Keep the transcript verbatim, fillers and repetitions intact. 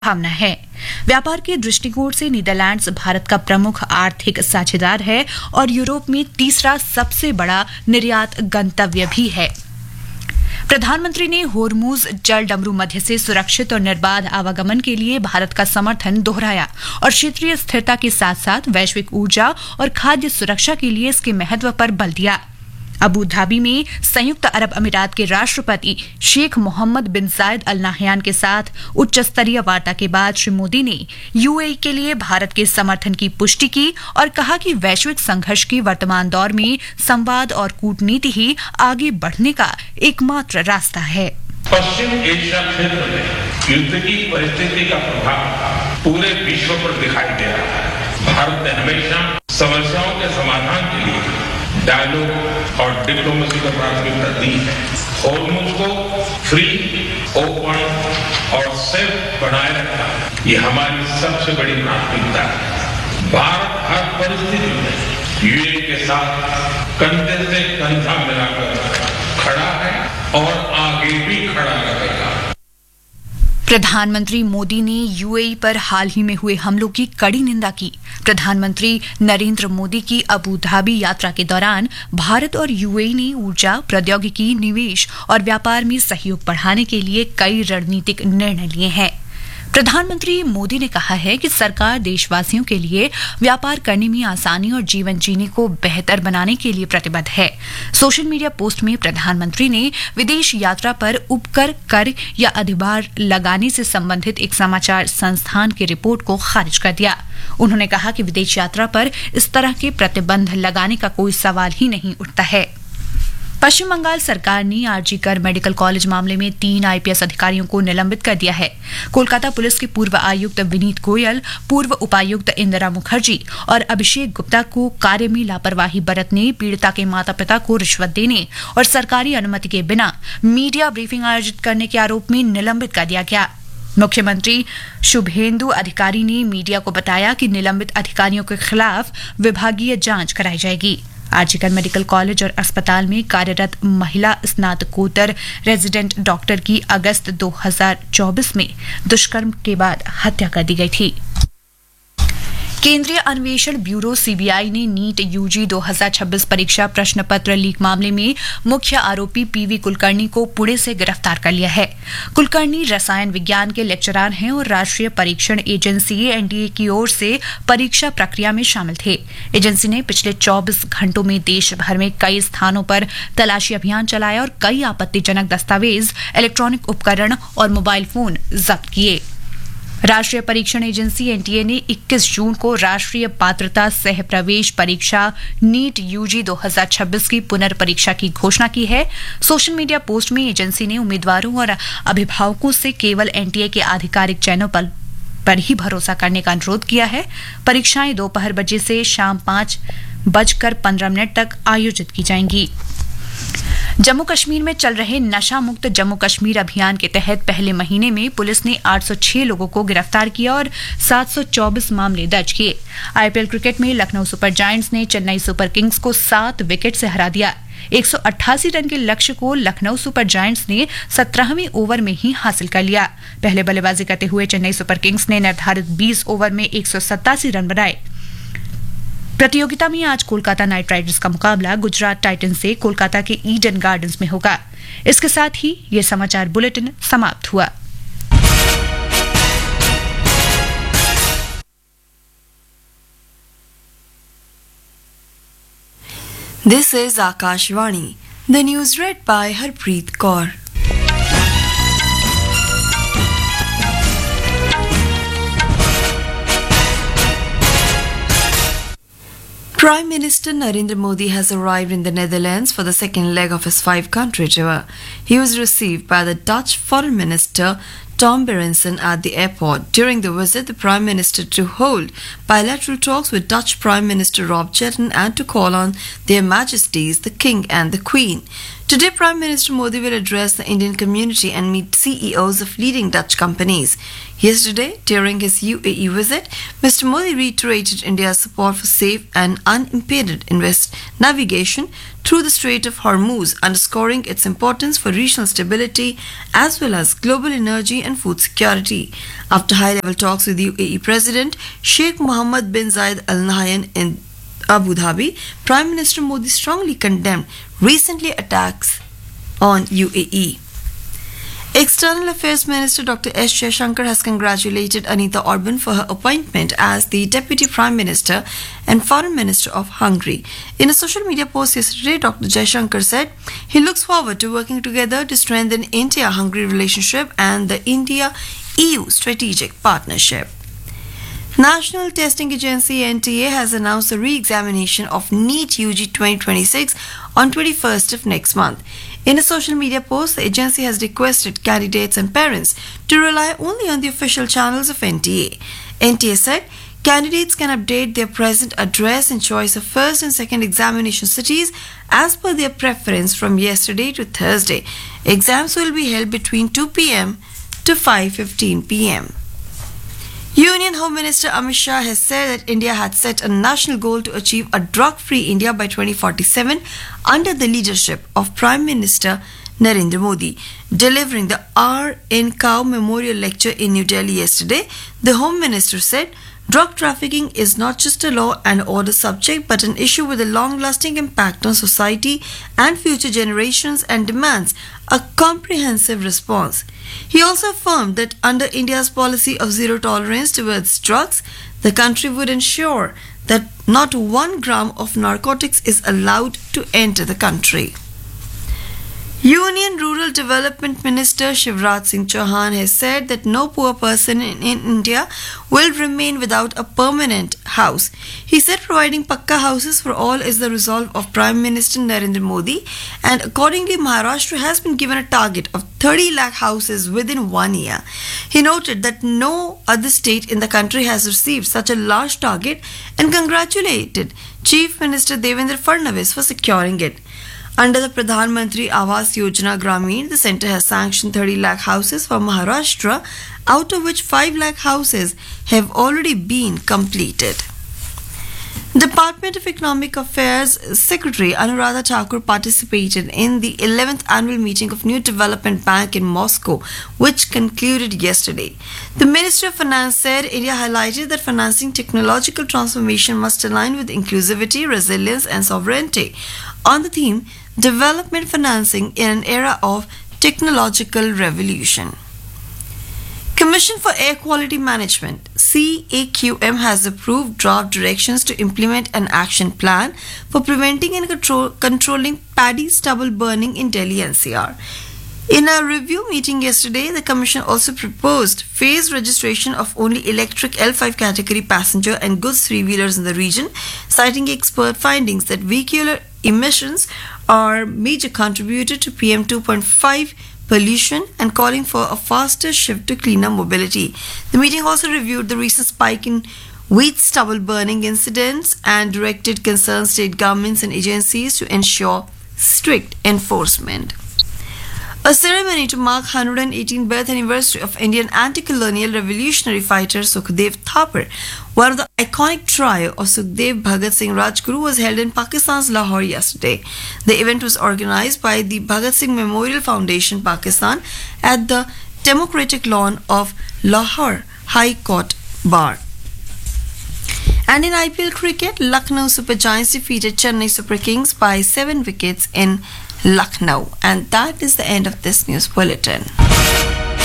भावना है। व्यापार के दृष्टिकोण से नीदरलैंड्स भारत का प्रमुख आर्थिक साझेदार है और यूरोप में तीसरा सबसे बड़ा निर्यात गंतव्य भी है। प्रधानमंत्री ने होर्मुज जल डमरू मध्य से सुरक्षित और निर्बाध आवागमन के लिए भारत का समर्थन दोहराया और क्षेत्रीय स्थिरता के साथ साथ वैश्विक ऊर्जा और खाद्य सुरक्षा के लिए इसके महत्व पर बल दिया। अबू धाबी में संयुक्त अरब अमीरात के राष्ट्रपति शेख मोहम्मद बिन जायद अल नाहयान के साथ उच्च स्तरीय वार्ता के बाद श्री मोदी ने यूएई के लिए भारत के समर्थन की पुष्टि की और कहा कि वैश्विक संघर्ष के वर्तमान दौर में संवाद और कूटनीति ही आगे बढ़ने का एकमात्र रास्ता है। पश्चिम एशिया क्षेत्र में युद्ध की परिस्थिति का प्रभाव पूरे विश्व पर दिखाई दे रहा है। भारत ने हमेशा समस्याओं के समाधान के लिए डायलॉग और डिप्लोमेसी को प्राथमिकता दी है। होर्मुज को फ्री, ओपन और सेफ बनाए रखना ये हमारी सबसे बड़ी प्राथमिकता है। भारत हर परिस्थिति में यूएई के साथ कंधे से कंधा मिलाकर खड़ा है और आगे भी खड़ा रहेगा। प्रधानमंत्री मोदी ने यूएई पर हाल ही में हुए हमलों की कड़ी निंदा की। प्रधानमंत्री नरेंद्र मोदी की अबू धाबी यात्रा के दौरान भारत और यूएई ने ऊर्जा, प्रौद्योगिकी, निवेश और व्यापार में सहयोग बढ़ाने के लिए कई रणनीतिक निर्णय लिए हैं। प्रधानमंत्री मोदी ने कहा है कि सरकार देशवासियों के लिए व्यापार करने में आसानी और जीवन जीने को बेहतर बनाने के लिए प्रतिबद्ध है। सोशल मीडिया पोस्ट में प्रधानमंत्री ने विदेश यात्रा पर उपकर, कर या अधिभार लगाने से संबंधित एक समाचार संस्थान की रिपोर्ट को खारिज कर दिया। उन्होंने कहा कि विदेश यात्रा पर इस तरह के प्रतिबंध लगाने का कोई सवाल ही नहीं उठता है। पश्चिम बंगाल सरकार ने आरजी कर मेडिकल कॉलेज मामले में तीन आईपीएस अधिकारियों को निलंबित कर दिया है। कोलकाता पुलिस के पूर्व आयुक्त विनीत गोयल, पूर्व उपायुक्त इंदिरा मुखर्जी और अभिषेक गुप्ता को कार्य में लापरवाही बरतने, पीड़िता के माता पिता को रिश्वत देने और सरकारी अनुमति के बिना मीडिया ब्रीफिंग आयोजित करने के आरोप में निलंबित कर दिया गया। मुख्यमंत्री शुभेंदु अधिकारी ने मीडिया को बताया कि निलंबित अधिकारियों के खिलाफ विभागीय जांच कराई जाएगी। आरजी कर मेडिकल कॉलेज और अस्पताल में कार्यरत महिला स्नातकोत्तर रेजिडेंट डॉक्टर की अगस्त दो हज़ार चौबीस में दुष्कर्म के बाद हत्या कर दी गई थी। केंद्रीय अन्वेषण ब्यूरो सीबीआई ने नीट यूजी दो हज़ार छब्बीस परीक्षा प्रश्न पत्र लीक मामले में मुख्य आरोपी पीवी कुलकर्णी को पुणे से गिरफ्तार कर लिया है। कुलकर्णी रसायन विज्ञान के लेक्चरर हैं और राष्ट्रीय परीक्षण एजेंसी एनटीए की ओर से परीक्षा प्रक्रिया में शामिल थे। एजेंसी ने पिछले चौबीस घंटों में देश भर में कई स्थानों पर तलाशी अभियान चलाया और कई आपत्तिजनक दस्तावेज, इलेक्ट्रॉनिक उपकरण और मोबाइल फोन जब्त किए। राष्ट्रीय परीक्षण एजेंसी एनटीए ने इक्कीस जून को राष्ट्रीय पात्रता सह प्रवेश परीक्षा नीट यूजी दो हज़ार छब्बीस की पुनर्परीक्षा की घोषणा की है। सोशल मीडिया पोस्ट में एजेंसी ने उम्मीदवारों और अभिभावकों से केवल एनटीए के आधिकारिक चैनल पर पर ही भरोसा करने का अनुरोध किया है। परीक्षाएं दोपहर बजे से शाम पांच बजकर पंद्रह मिनट तक आयोजित की जाएंगी। जम्मू कश्मीर में चल रहे नशा मुक्त जम्मू कश्मीर अभियान के तहत पहले महीने में पुलिस ने आठ सौ छह लोगों को गिरफ्तार किया और सात सौ चौबीस मामले दर्ज किए। आईपीएल क्रिकेट में लखनऊ सुपर जायंट्स ने चेन्नई सुपर किंग्स को सात विकेट से हरा दिया। एक सौ अट्ठासी रन के लक्ष्य को लखनऊ सुपर जायंट्स ने सत्रहवीं ओवर में ही हासिल कर लिया। पहले बल्लेबाजी करते हुए चेन्नई सुपर किंग्स ने निर्धारित बीस ओवर में एक सौ सत्तासी रन बनाए। प्रतियोगिता में आज कोलकाता नाइट राइडर्स का मुकाबला गुजरात टाइटंस से कोलकाता के ईडन गार्डन्स में होगा। इसके साथ ही ये समाचार बुलेटिन समाप्त हुआ। This is Akashvani. The news read by Harpreet Kaur. Prime Minister Narendra Modi has arrived in the Netherlands for the second leg of his five-country tour. He was received by the Dutch Foreign Minister Tom Berendsen at the airport. During the visit, the Prime Minister to hold bilateral talks with Dutch Prime Minister Rob Jetten and to call on Their Majesties the King and the Queen Today, Prime Minister Modi will address the Indian community and meet C E Os of leading Dutch companies. Yesterday, during his U A E visit, Mister Modi reiterated India's support for safe and unimpeded invest navigation through the Strait of Hormuz, underscoring its importance for regional stability as well as global energy and food security. After high-level talks with U A E President Sheikh Mohammed bin Zayed Al Nahyan in Abu Dhabi, Prime Minister Modi strongly condemned recently attacks on U A E. External Affairs Minister Doctor S. Jaishankar has congratulated Anita Orban for her appointment as the Deputy Prime Minister and Foreign Minister of Hungary. In a social media post yesterday, Doctor Jaishankar said he looks forward to working together to strengthen India-Hungary relationship and the India-E U strategic partnership. National Testing Agency N T A has announced the re-examination of NEET U G twenty twenty-six on twenty-first of next month. In a social media post, the agency has requested candidates and parents to rely only on the official channels of N T A. N T A said candidates can update their present address and choice of first and second examination cities as per their preference from yesterday to Thursday. Exams will be held between two p m to five fifteen p m Union Home Minister Amit Shah has said that India had set a national goal to achieve a drug-free India by twenty forty-seven under the leadership of Prime Minister Narendra Modi. Delivering the R N Kao Memorial Lecture in New Delhi yesterday, the Home Minister said drug trafficking is not just a law and order subject but an issue with a long-lasting impact on society and future generations and demands a comprehensive response. He also affirmed that under India's policy of zero tolerance towards drugs, the country would ensure that not one gram of narcotics is allowed to enter the country. Union Rural Development Minister Shivraj Singh Chauhan has said that no poor person in, in India will remain without a permanent house. He said providing Pakka houses for all is the resolve of Prime Minister Narendra Modi, and accordingly Maharashtra has been given a target of thirty lakh houses within one year. He noted that no other state in the country has received such a large target and congratulated Chief Minister Devendra Fadnavis for securing it. Under the Pradhan Mantri Awas Yojana Grameen, the centre has sanctioned thirty lakh houses for Maharashtra, out of which five lakh houses have already been completed. Department of Economic Affairs Secretary Anuradha Thakur participated in the eleventh annual meeting of New Development Bank in Moscow, which concluded yesterday. The Ministry of Finance said India highlighted that financing technological transformation must align with inclusivity, resilience and sovereignty. On the theme, Development Financing in an Era of Technological Revolution. Commission for Air Quality Management C A Q M has approved draft directions to implement an action plan for preventing and control, controlling paddy stubble burning in Delhi N C R. In a review meeting yesterday, the Commission also proposed phased registration of only electric L five category passenger and goods three-wheelers in the region, citing expert findings that vehicular emissions are a major contributor to P M two point five pollution and calling for a faster shift to cleaner mobility. The meeting also reviewed the recent spike in wheat stubble burning incidents and directed concerned state governments and agencies to ensure strict enforcement. A ceremony to mark one hundred eighteenth birth anniversary of Indian anti-colonial revolutionary fighter Sukhdev Thapar, one of the iconic trio of Sukhdev, Bhagat Singh, Rajguru, was held in Pakistan's Lahore yesterday. The event was organized by the Bhagat Singh Memorial Foundation, Pakistan, at the Democratic Lawn of Lahore High Court Bar. And in I P L cricket, Lucknow Super Giants defeated Chennai Super Kings by seven wickets in Lucknow. And that is the end of this news bulletin.